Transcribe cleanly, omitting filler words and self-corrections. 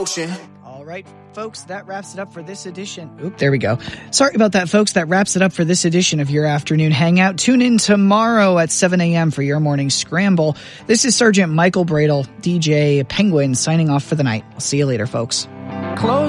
motion. All right, folks, that wraps it up for this edition. Oop, there we go. Sorry about that, folks. That wraps it up for this edition of your afternoon hangout. Tune in tomorrow at 7 a.m. for your morning scramble. This is Sergeant Michael Bradle, DJ Penguin, signing off for the night. I'll see you later, folks. Close.